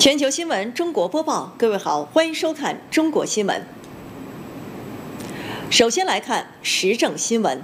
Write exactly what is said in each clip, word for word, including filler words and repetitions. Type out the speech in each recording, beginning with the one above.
全球新闻中国播报，各位好，欢迎收看中国新闻。首先来看时政新闻。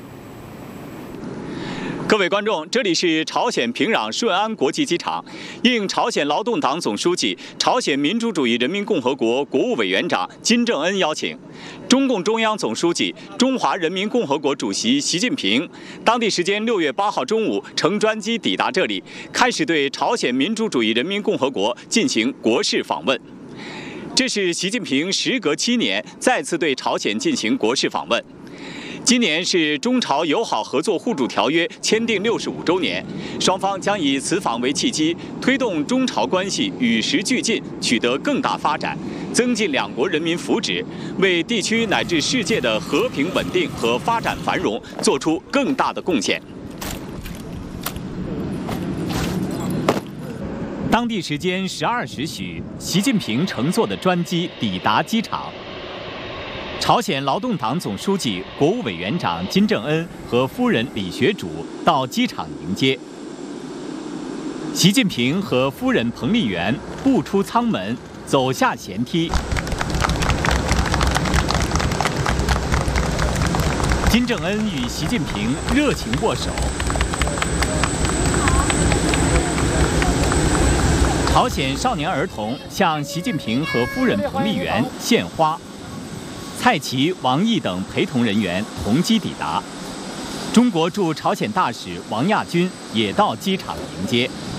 各位观众，这里是朝鲜平壤顺安国际机场。应朝鲜劳动党总书记、朝鲜民主主义人民共和国国务委员长金正恩邀请，中共中央总书记、中华人民共和国主席习近平当地时间六月八号中午乘专机抵达这里，开始对朝鲜民主主义人民共和国进行国事访问。这是习近平时隔七年再次对朝鲜进行国事访问。今年是中朝友好合作互助条约签订六十五周年，双方将以此访为契机，推动中朝关系与时俱进，取得更大发展，增进两国人民福祉，为地区乃至世界的和平稳定和发展繁荣做出更大的贡献。当地时间十二时许，习近平乘坐的专机抵达机场。朝鲜劳动党总书记、国务委员长金正恩和夫人李学主到机场迎接。习近平和夫人彭丽媛步出舱门，走下舷梯。金正恩与习近平热情握手。朝鲜少年儿童向习近平和夫人彭丽媛献花。蔡奇、王毅等陪同人员同机抵达，中国驻朝鲜大使王亚军也到机场迎接。